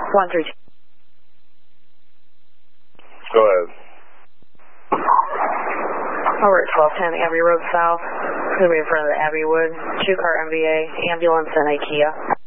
132. Go ahead. Over at 1210 Abbey Road South. It's going to be in front of the Abbey Wood. 2-car MVA, ambulance, and a Kia.